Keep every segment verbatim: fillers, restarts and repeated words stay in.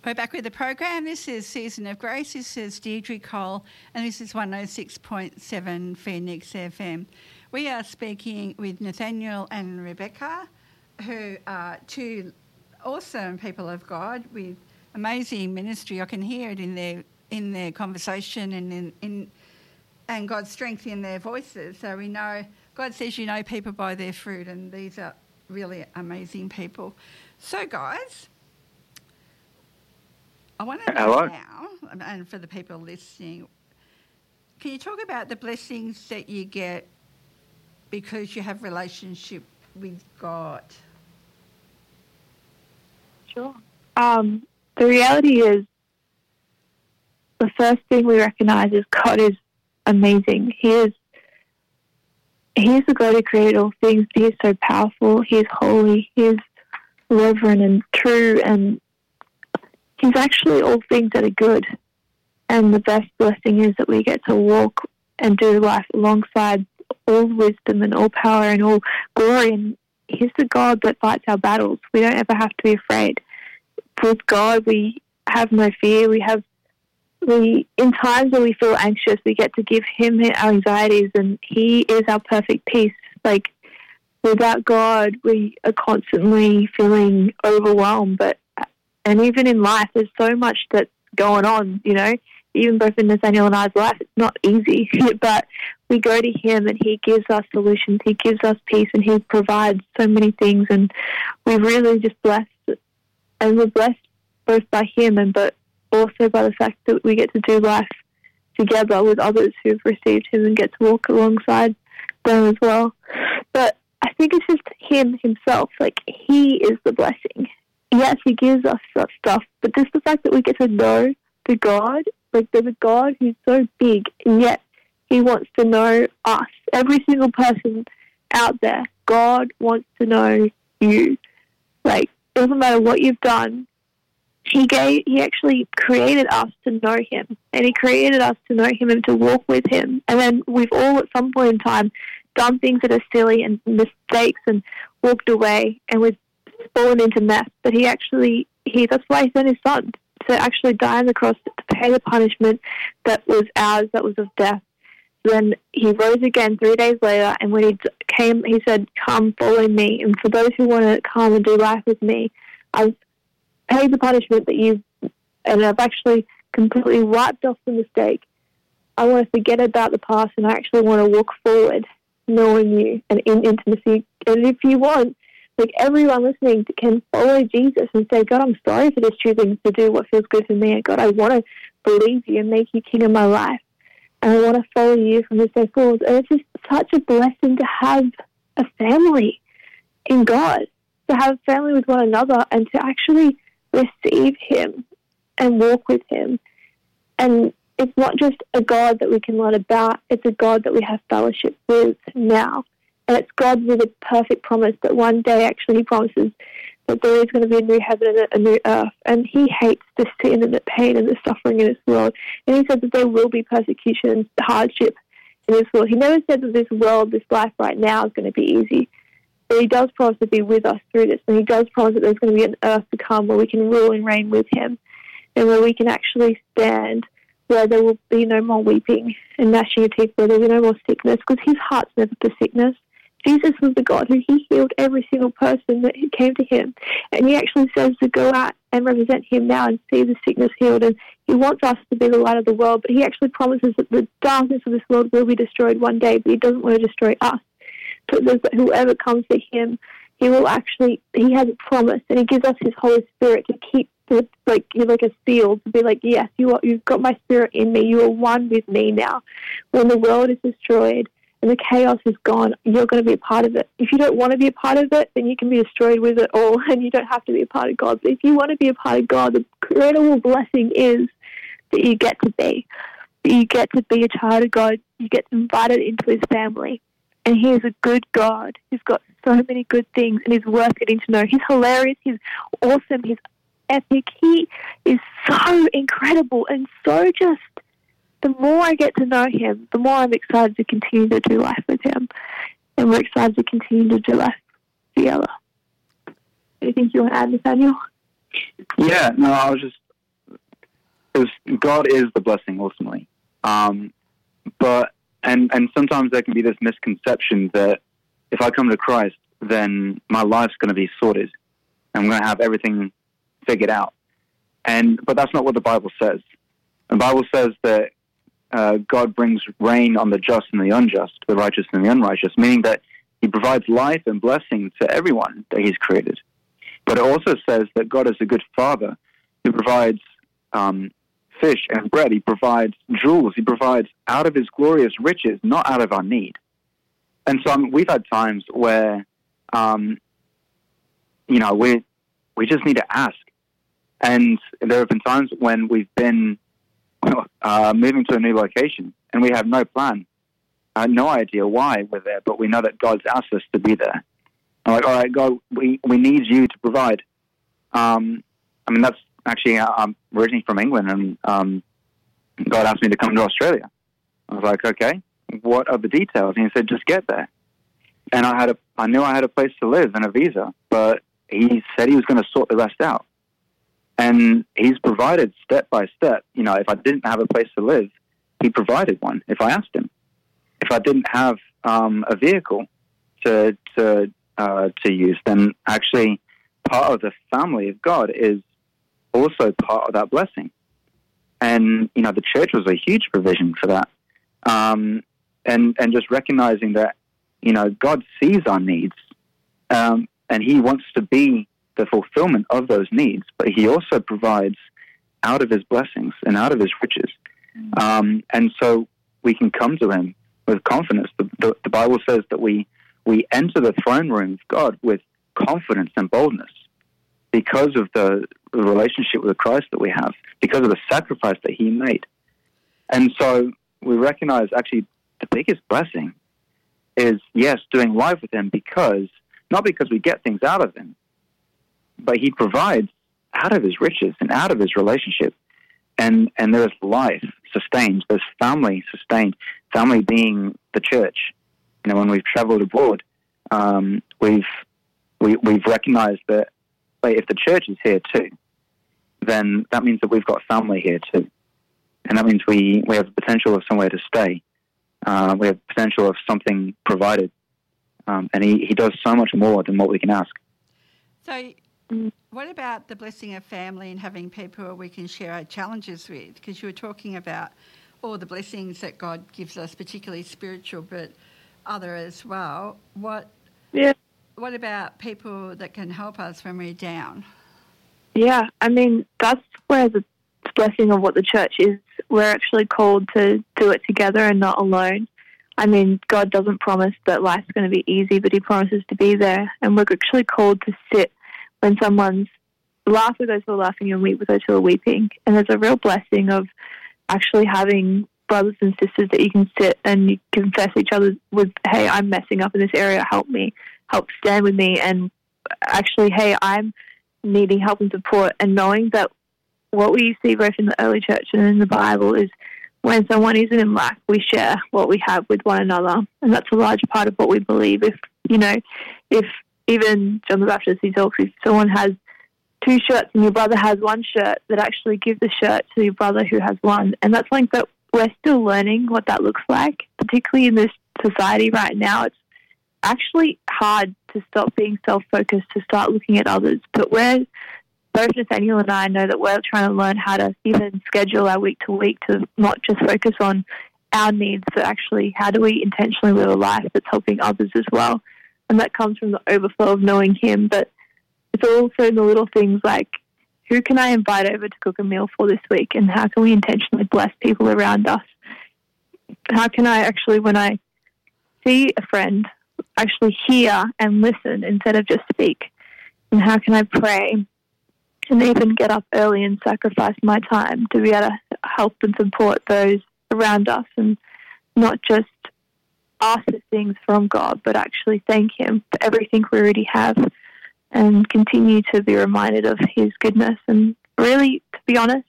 We're back with the program. This is Season of Grace. This is Deirdre Cole, and this is one oh six point seven Phoenix F M. We are speaking with Nathaniel and Rebecca, who are two awesome people of God with amazing ministry. I can hear it in their in their conversation and in, in and God's strength in their voices. So we know God says you know people by their fruit, and these are really amazing people. So, guys, I want to know Hello. now, and for the people listening, can you talk about the blessings that you get because you have relationship with God? Sure. Um, the reality is, the first thing we recognise is God is amazing. He is He is the God who created all things. He is so powerful. He is holy. He is reverent and true, and He's actually all things that are good. And the best blessing is that we get to walk and do life alongside all wisdom and all power and all glory. And He's the God that fights our battles. We don't ever have to be afraid. With God, we have no fear. We have, we in times when we feel anxious, we get to give Him our anxieties, and He is our perfect peace. Like, without God, we are constantly feeling overwhelmed. But and even in life, there's so much that's going on, you know. Even both in Nathaniel and I's life, it's not easy. But we go to Him, and He gives us solutions. He gives us peace, and He provides so many things. And we're really just blessed. And we're blessed both by Him and but also by the fact that we get to do life together with others who've received Him and get to walk alongside them as well. But I think it's just Him Himself. Like, He is the blessing. Yes, He gives us that stuff, but just the fact that we get to know the God, like there's a God who's so big, and yet He wants to know us. Every single person out there, God wants to know you. Like, it doesn't matter what you've done. He gave. He actually created us to know Him, and He created us to know Him and to walk with Him. And then we've all, at some point in time, done things that are silly and mistakes and walked away, and we've fallen into mess. But He actually, He that's why He sent His Son to actually die on the cross to pay the punishment that was ours, that was of death. Then He rose again three days later, and when He came, He said, "Come, follow me." And for those who want to come and do life with me, I've paid the punishment that you've, and I've actually completely wiped off the mistake. I want to forget about the past, and I actually want to walk forward knowing you and in intimacy. And if you want, like, everyone listening can follow Jesus and say, "God, I'm sorry for this choosing to do what feels good for me. And God, I want to believe you and make you king of my life. And I want to follow you from this day forward." And it's just such a blessing to have a family in God, to have a family with one another, and to actually receive Him and walk with Him. And it's not just a God that we can learn about, it's a God that we have fellowship with now. And it's God with a perfect promise that one day actually He promises that there is going to be a new heaven and a new earth. And He hates the sin and the pain and the suffering in this world. And He said that there will be persecution and hardship in this world. He never said that this world, this life right now is going to be easy. But He does promise to be with us through this. And He does promise that there's going to be an earth to come where we can rule and reign with Him, and where we can actually stand, where there will be no more weeping and gnashing of teeth, where there will be no more sickness, because His heart's never for sickness. Jesus was the God who He healed every single person that came to Him. And He actually says to go out and represent Him now and see the sickness healed. And He wants us to be the light of the world, but He actually promises that the darkness of this world will be destroyed one day, but He doesn't want to destroy us. But that whoever comes to Him, He will actually, He has a promise, and He gives us His Holy Spirit to keep, the, like, you're like a seal, to be like, yes, you are, you've got my Spirit in me. You are one with me now. When the world is destroyed and the chaos is gone, you're going to be a part of it. If you don't want to be a part of it, then you can be destroyed with it all, and you don't have to be a part of God. But if you want to be a part of God, the incredible blessing is that you get to be. That you get to be a child of God. You get invited into His family. And He is a good God. He's got so many good things, and He's worth getting to know. He's hilarious. He's awesome. He's epic. He is so incredible, and so just, the more I get to know Him, the more I'm excited to continue to do life with Him. And we're excited to continue to do life together. Anything you want to add, Nathaniel? Yeah, no, I was just because God is the blessing ultimately. Um, but and and sometimes there can be this misconception that if I come to Christ, then my life's going to be sorted. I'm going to have everything figured out. And but that's not what the Bible says. The Bible says that uh, God brings rain on the just and the unjust, the righteous and the unrighteous, meaning that he provides life and blessing to everyone that he's created. But it also says that God is a good father who provides um, fish and bread. He provides jewels. He provides out of his glorious riches, not out of our need. And so I mean, we've had times where, um, you know, we we just need to ask. And there have been times when we've been uh, moving to a new location and we have no plan, uh, no idea why we're there, but we know that God's asked us to be there. I'm like, all right, God, we, we need you to provide. Um, I mean, that's actually, I'm originally from England, and um, God asked me to come to Australia. I was like, okay, what are the details? And he said, just get there. And I had a, I knew I had a place to live and a visa, but he said he was going to sort the rest out. And he's provided step by step. You know, if I didn't have a place to live, he provided one if I asked him. If I didn't have um, a vehicle to to uh, to use, then actually part of the family of God is also part of that blessing. And, you know, the church was a huge provision for that. Um, and, and just recognizing that, you know, God sees our needs, um, and he wants to be the fulfillment of those needs, but he also provides out of his blessings and out of his riches. Um, and so we can come to him with confidence. The, the, the Bible says that we, we enter the throne room of God with confidence and boldness because of the, the relationship with Christ that we have, because of the sacrifice that he made. And so we recognize actually the biggest blessing is, yes, doing life with him, because, not because we get things out of him, but he provides out of his riches and out of his relationship. And and there is life sustained, there's family sustained, family being the church. You know, when we've traveled abroad, um, we've we, we've recognized that, wait, if the church is here too, then that means that we've got family here too. And that means we, we have the potential of somewhere to stay. Uh, we have the potential of something provided. Um, and he, he does so much more than what we can ask. So what about the blessing of family and having people we can share our challenges with? Because you were talking about all the blessings that God gives us, particularly spiritual, but other as well. What Yeah. What about people that can help us when we're down? Yeah, I mean, that's where the blessing of what the church is. We're actually called to do it together and not alone. I mean, God doesn't promise that life's going to be easy, but he promises to be there. And we're actually called to sit when someone's laugh with those who are laughing and weep with those who are weeping. And there's a real blessing of actually having brothers and sisters that you can sit and you confess each other with, hey, I'm messing up in this area, help me, help stand with me. And actually, hey, I'm needing help and support. And knowing that what we see both in the early church and in the Bible is when someone isn't in lack, we share what we have with one another. And that's a large part of what we believe. If, you know, if even John the Baptist, he talks, if someone has two shirts and your brother has one shirt, that actually give the shirt to your brother who has one. And that's something that we're still learning what that looks like, particularly in this society right now. It's actually hard to stop being self-focused, to start looking at others. But we're, both Nathaniel and I know that we're trying to learn how to even schedule our week to week to not just focus on our needs, but actually how do we intentionally live a life that's helping others as well. And that comes from the overflow of knowing him. But it's also in the little things like, who can I invite over to cook a meal for this week? And how can we intentionally bless people around us? How can I actually, when I see a friend, actually hear and listen instead of just speak? And how can I pray and even get up early and sacrifice my time to be able to help and support those around us, and not just ask for things from God, but actually thank him for everything we already have and continue to be reminded of his goodness. And really, to be honest,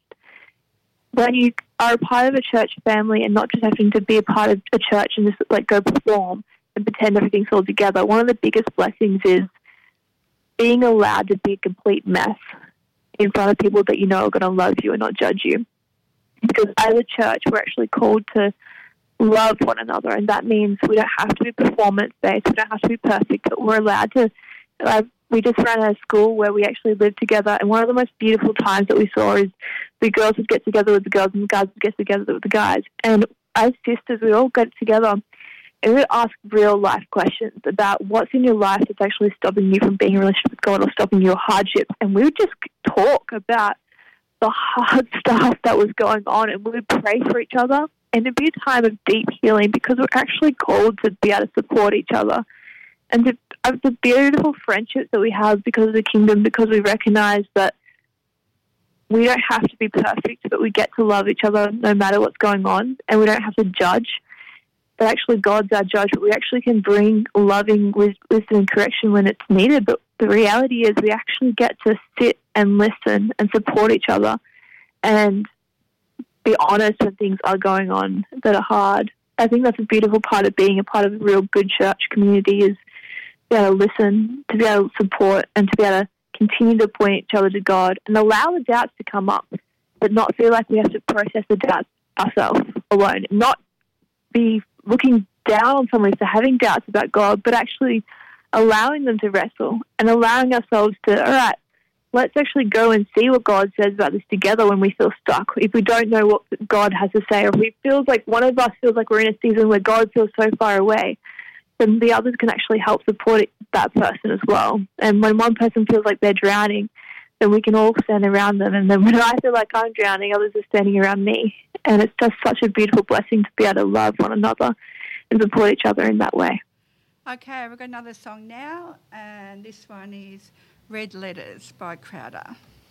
when you are a part of a church family and not just having to be a part of a church and just like go perform and pretend everything's all together, one of the biggest blessings is being allowed to be a complete mess in front of people that you know are going to love you and not judge you. because as a church, we're actually called to love one another, and that means we don't have to be performance-based, we don't have to be perfect, but we're allowed to. Uh, we just ran a school where we actually lived together, and one of the most beautiful times that we saw is the girls would get together with the girls and the guys would get together with the guys. And as sisters, we all get together and we would ask real-life questions about what's in your life that's actually stopping you from being in a relationship with God or stopping your hardship. And we would just talk about the hard stuff that was going on, and we would pray for each other. And it'd be a time of deep healing because we're actually called to be able to support each other. And to have the beautiful friendships that we have because of the kingdom, because we recognize that we don't have to be perfect, but we get to love each other no matter what's going on, and we don't have to judge. But actually God's our judge, but we actually can bring loving wisdom and correction when it's needed. But the reality is we actually get to sit and listen and support each other and be honest when things are going on that are hard. I think that's a beautiful part of being a part of a real good church community, is to be able to listen, to be able to support, and to be able to continue to point each other to God and allow the doubts to come up, but not feel like we have to process the doubts ourselves alone. Not be looking down on someone for having doubts about God, but actually allowing them to wrestle and allowing ourselves to, all right, let's actually go and see what God says about this together when we feel stuck. If we don't know what God has to say, or if it feels like one of us feels like we're in a season where God feels so far away, then the others can actually help support that person as well. And when one person feels like they're drowning, then we can all stand around them. And then when I feel like I'm drowning, others are standing around me. And it's just such a beautiful blessing to be able to love one another and support each other in that way. Okay, we've got another song now, and this one is Red Letters by Crowder.